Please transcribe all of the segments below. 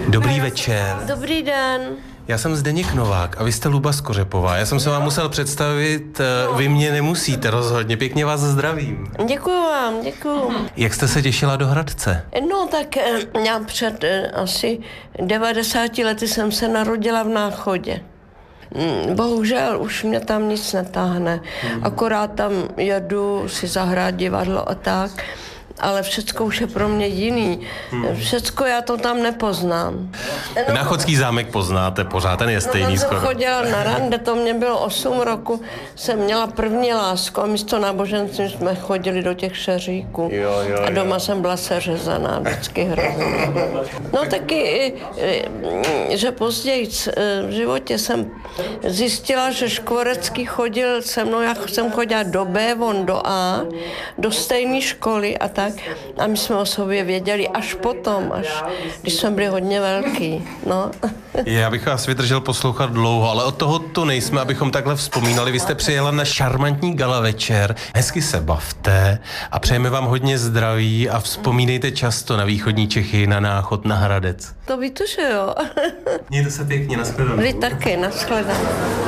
Dobrý večer. Dobrý den. Já jsem Zdeněk Novák a vy jste Luba Skořepová. Já jsem se vám musel představit, vy mě nemusíte rozhodně. Pěkně vás zdravím. Děkuju vám, děkuju. Jak jste se těšila do Hradce? No tak já před asi 90 lety jsem se narodila v Náchodě. Bohužel už mě tam nic netáhne. Akorát tam jedu si zahrát divadlo a tak. Ale všecko už je pro mě jiný. Všecko já to tam nepoznám. Náchodský zámek poznáte pořád, ten je stejný Jsem skoro. chodila na rande, to mě bylo 8 roku, jsem měla první lásku a místo náboženství jsme chodili do těch šeříků. A doma jsem byla seřezaná, vždycky hrozně. No taky, že později v životě jsem zjistila, že Škvorecký chodil se mnou, já jsem chodila do B, on do A, do stejné školy a tak. A my jsme o sobě věděli až potom, až když jsme byli hodně velký. No. Já bych vás vydržel poslouchat dlouho, ale od toho tu nejsme, abychom takhle vzpomínali. Vy jste přijela na šarmantní gala večer. Hezky se bavte a přejeme vám hodně zdraví a vzpomínejte často na východní Čechy, na Náchod, na Hradec. To víte, že jo. Mějte se pěkně, nashledanou. Vy taky, nashledanou.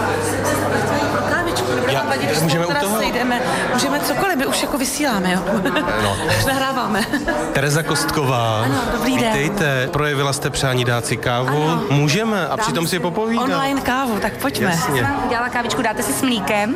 Můžeme u toho? Sejdeme, můžeme cokoliv, my už jako vysíláme, jo. No. Už nahráváme. Tereza Kostková. Ano, dobrý den. Vítejte. Projevila jste přání dát si kávu. Ano. Můžeme a přitom si popovídat. Online kávu, tak pojďme. Jasně. Udělala kávičku, dáte si s mlíkem?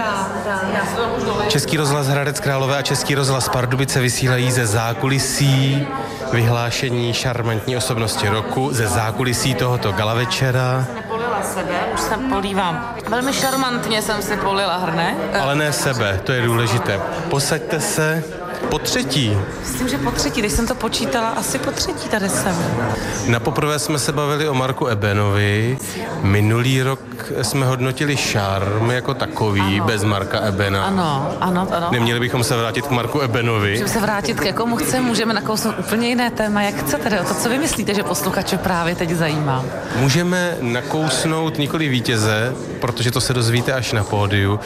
Český rozhlas Hradec Králové a Český rozhlas Pardubice vysílají ze zákulisí vyhlášení šarmantní osobnosti roku, ze zákulisí tohoto gala večera. Nepolila sebe, už se polívám. Velmi šarmantně jsem si polila hrne. Ale ne sebe, to je důležité. Posaďte se. Po třetí. Myslím, že po třetí, když jsem to počítala, asi po třetí tady jsem. Napoprvé jsme se bavili o Marku Ebenovi. Minulý rok jsme hodnotili šarm jako takový, ano. Bez Marka Ebena. Ano. Neměli bychom se vrátit k Marku Ebenovi. Můžeme se vrátit k jakomu chceme, můžeme nakousnout úplně jiné téma, jak chcete. To, co vy myslíte, že posluchače právě teď zajímá? Můžeme nakousnout nikoli vítěze, protože to se dozvíte až na pódiu.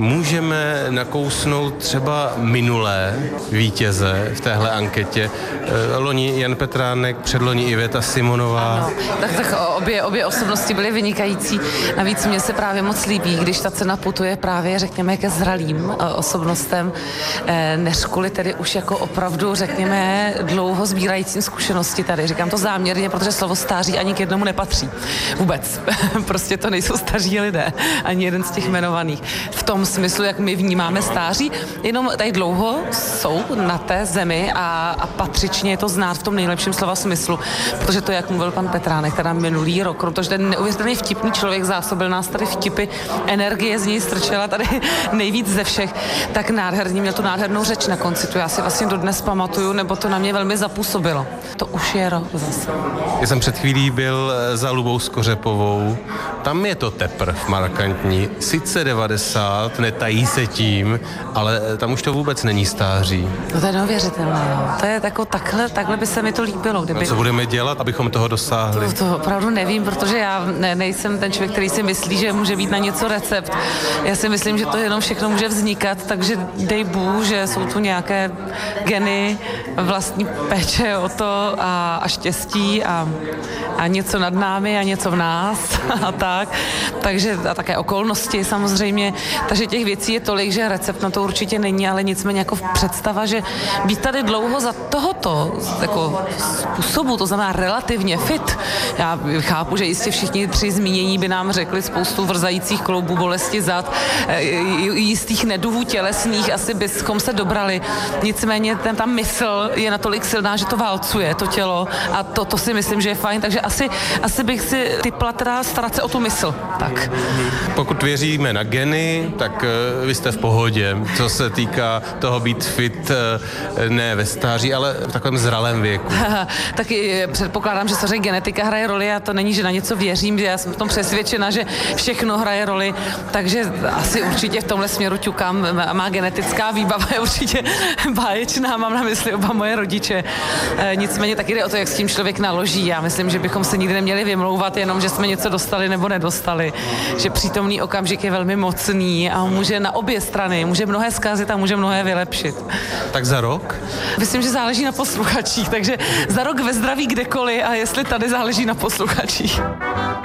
Můžeme nakousnout třeba minulé vítěze v téhle anketě. Loni Jan Petránek, předloni Iveta Simonová. Ano, tak obě osobnosti byly vynikající. Navíc mě se právě moc líbí, když ta cena putuje právě, řekněme, ke zralým osobnostem, než kvůli tedy už jako opravdu, řekněme, dlouho sbírajícím zkušenosti tady. Říkám to záměrně, protože slovo stáří ani k jednomu nepatří. Vůbec. Prostě to nejsou staří lidé, ani jeden z těch jmenovaných. V tom smyslu, jak my vnímáme stáří, jenom tady dlouho jsou na té zemi a patřičně je to znát v tom nejlepším slova smyslu, protože to, jak mluvil pan Petránek, teda minulý rok, protože ten neuvěřitelně vtipný člověk zásobil nás tady vtipy, energie z něj strčela tady nejvíc ze všech, tak nádherně měl tu nádhernou řeč na konci, tu já si vlastně dodnes pamatuju, nebo to na mě velmi zapůsobilo. To už je rok zase. Já jsem před chvílí byl za Lubou Skořepovou, tam je to teprv markantní, sice 90, netají se tím, ale tam už to vůbec není stáří. No to je neuvěřitelné, jo. To je jako takhle by se mi to líbilo, kdyby... A co budeme dělat, abychom toho dosáhli? To opravdu nevím, protože já nejsem ten člověk, který si myslí, že může být na něco recept. Já si myslím, že to jenom všechno může vznikat, takže dej Bůh, že jsou tu nějaké geny, vlastní péče o to a štěstí a něco nad námi a něco v nás a tak. Takže a také okolnosti samozřejmě. Takže těch věcí je tolik, že recept na to určitě není, ale nicméně jako představa, že být tady dlouho za tohoto jako způsobu, to znamená relativně fit. Já chápu, že jistě všichni tři zmínění by nám řekli spoustu vrzajících kloubů, bolesti zad, jistých neduhů tělesných, asi bychom se dobrali. Nicméně ta mysl je natolik silná, že to válcuje, to tělo a to si myslím, že je fajn, takže asi bych si typla teda starat se o tu mysl. Tak. Pokud věříme na geny, tak vy jste v pohodě, co se týká toho být fit ne ve stáří, ale v takovém zralém věku. Taky předpokládám, že samozřejmě genetika hraje roli a to není, že na něco věřím, já jsem v tom přesvědčena, že všechno hraje roli, takže asi určitě v tomhle směru ťukám, má genetická výbava je určitě báječná, mám na mysli oba moje rodiče. Nicméně taky jde o to, jak s tím člověk naloží. Já myslím, že bychom se nikdy neměli vymlouvat, jenom že jsme něco dostali nebo nedostali, že přítomný okamžik je velmi mocný a může na obě strany, může mnohé zkazit a může mnohé vylepšit. Tak za rok? Myslím, že záleží na posluchačích, takže za rok ve zdraví kdekoliv a jestli tady záleží na posluchačích.